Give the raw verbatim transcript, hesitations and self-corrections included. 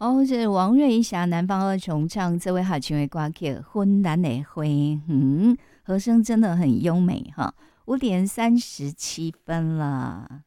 哦，这王瑞霞南方二重唱这位好唱的歌曲《昏蓝的灰》，嗯，和声真的很优美哈。五点三十七分了。